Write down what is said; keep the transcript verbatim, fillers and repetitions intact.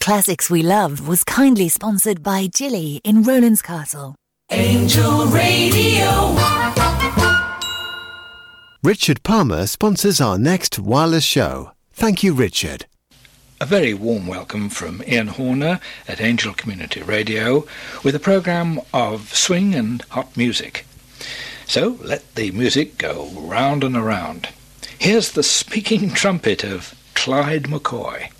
Classics We Love was kindly sponsored by Jilly in Rowlands Castle. Angel Radio. Richard Palmer sponsors our next wireless show. Thank you, Richard. A very warm welcome from Ian Horner at Angel Community Radio with a programme of swing and hot music. So let the music go round and around. Here's the speaking trumpet of Clyde McCoy.